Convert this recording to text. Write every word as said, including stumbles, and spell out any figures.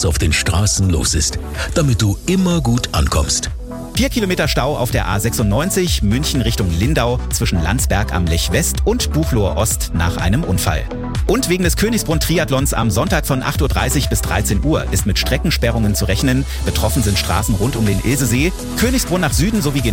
was auf den Straßen los ist, damit du immer gut ankommst. Vier Kilometer Stau auf der A sechsundneunzig, München Richtung Lindau, zwischen Landsberg am Lech West und Buchloe Ost nach einem Unfall. Und wegen des Königsbrunn-Triathlons am Sonntag von acht Uhr dreißig bis dreizehn Uhr ist mit Streckensperrungen zu rechnen. Betroffen sind Straßen rund um den Ilsesee, Königsbrunn nach Süden sowie